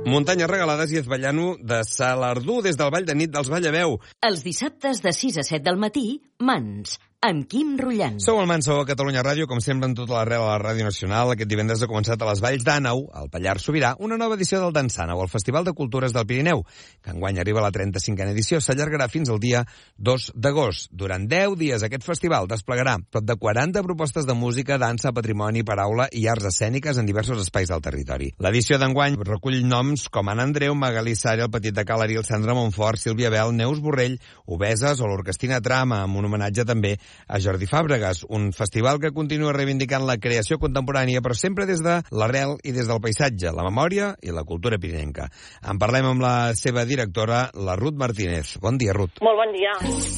Muntanyes Regalades i Esballano de Salardú, des del Vall de Nit dels Vallaveu. Els dissabtes de 6 a 7 del matí, Mans, amb Quim Rullant. Sou al Mans, sou a Catalunya Ràdio, com sempre en tota l'arrel a la Ràdio Nacional. Aquest divendres ha començat a les Valls d'Àneu, al Pallars Sobirà, una nova edició del Dansàneu, el Festival de Cultures del Pirineu, que enguany arriba a la 35a edició. S'allargarà fins al dia 2 d'agost. Durant 10 dies aquest festival desplegarà prop de 40 propostes de música, dansa, patrimoni, paraula i arts escèniques en diversos espais del territori. L'edició d'enguany recull noms com Anna Andreu, Magalí Sari, el Petit de Calaril, Sandra Montfort, Sílvia Bel, Neus Borrell, Obeses o l'Orquestina Trama, amb un homenatge també a Jordi Fàbregas, un festival que continua reivindicant la creació contemporània, però sempre des de l'arrel i des del paisatge, la memòria i la cultura pirinenca. En parlem amb la seva directora, la Ruth Martínez. Bon dia, Ruth. Molt bon dia.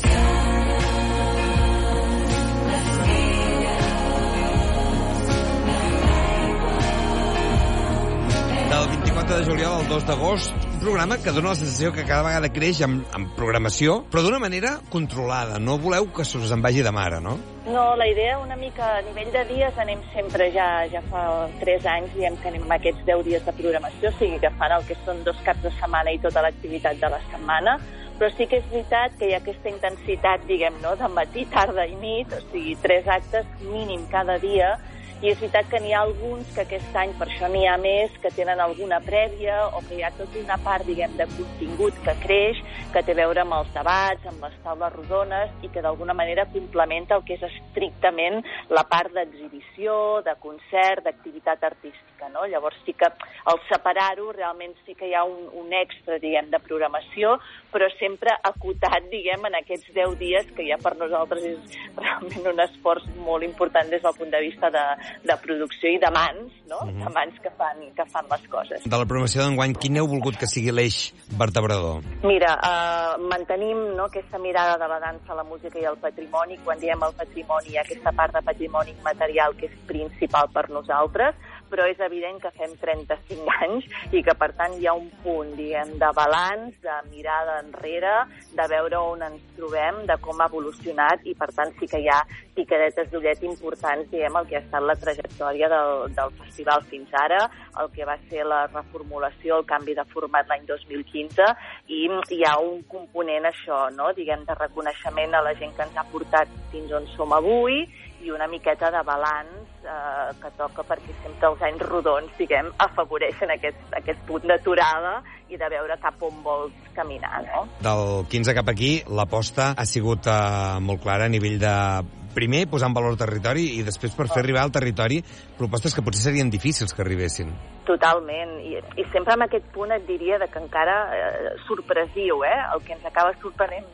Del 24 de juliol al 2 d'agost, un programa que dona la sensació que cada vegada creix en programació, però d'una manera controlada. No voleu que se us en vagi de mare, no? No, la idea una mica a nivell de dies anem sempre, ja fa 3 anys, diem que anem amb aquests 10 dies de programació, o sigui que fan el que són 2 caps de setmana i tota l'activitat de la setmana, però sí que és veritat que hi ha aquesta intensitat, diguem, no?, de matí, tarda i nit, o sigui, 3 actes mínim cada dia. I és veritat que n'hi ha alguns que aquest any, per això n'hi ha més, que tenen alguna prèvia o que hi ha tota una part, diguem, de contingut que creix, que té a veure amb els debats, amb les taules rodones i que d'alguna manera complementa el que és estrictament la part d'exhibició, de concert, d'activitat artística, no? Llavors sí que al separar-ho realment sí que hi ha un extra, diguem, de programació, però sempre acotat, diguem, en aquests 10 dies que ja per nosaltres és realment un esforç molt important des del punt de vista de producció i de mans, no? De mans que fan les coses. De la programació d'enguany, quin heu volgut que sigui l'eix vertebrador? Mira, mantenim, no, aquesta mirada de la dansa, la música i el patrimoni. Quan diem el patrimoni, hi ha aquesta part de patrimoni immaterial que és principal per nosaltres, però és evident que fem 35 anys i que, per tant, hi ha un punt, diguem, de balanç, de mirada enrere, de veure on ens trobem, de com ha evolucionat i, per tant, sí que hi ha picadetes d'ullet importants, diguem, el que ha estat la trajectòria del festival fins ara, el que va ser la reformulació, el canvi de format l'any 2015, i hi ha un component, això, no?, diguem, de reconeixement a la gent que ens ha portat fins on som avui i una miqueta de balanç que toca perquè sempre els anys rodons, diguem, afavoreixen aquest punt d'aturada i de veure cap on vols caminar, no? Del 15 cap aquí, l'aposta ha sigut molt clara a nivell de, primer, posar en valor el territori i després per fer arribar al territori propostes que potser serien difícils que arribessin. Totalment, i sempre amb aquest punt et diria que encara sorpresiu, el que ens acaba sorprenent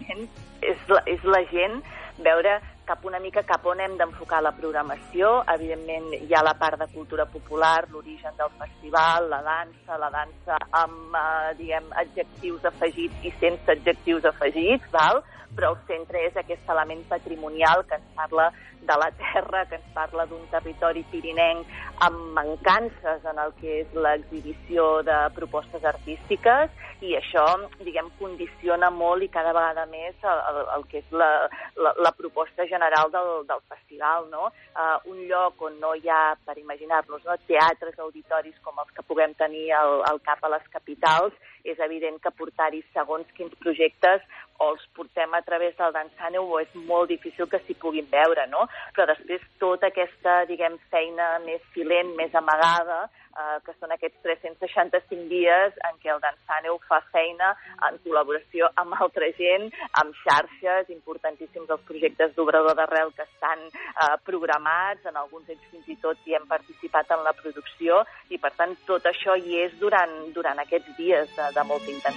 és la gent, veure una mica cap on hem d'enfocar la programació. Evidentment hi ha la part de cultura popular, l'origen del festival, la dansa amb, diguem, adjectius afegits i sense adjectius afegits, val? Però el centre és aquest element patrimonial que ens parla de la terra, que ens parla d'un territori pirinenc amb mancances en el que és l'exhibició de propostes artístiques, i això, diguem, condiciona molt i cada vegada més el que és la proposta general del festival, no? Un lloc on no hi ha, per imaginar-nos, no, teatres, auditoris com els que puguem tenir al cap a les capitals, és evident que portar-hi segons quins projectes o els portem a través del Dansàneu o és molt difícil que s'hi puguin veure, no? Però després tota aquesta, diguem, feina més silent, més amagada, que són aquests 365 dies en què el Dansàneu fa feina en col·laboració amb altra gent, amb xarxes, importantíssims els projectes d'obrador d'arrel que estan programats, en alguns ells fins i tot hi hem participat en la producció, i per tant tot això hi és durant aquests dies de molta intensitat.